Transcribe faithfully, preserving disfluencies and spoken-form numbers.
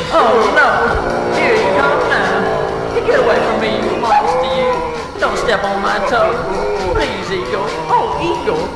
Oh no! Here you come now! You get away from me, you monster, you! Don't step on my toe! Please, Eagle! Oh, Eagle!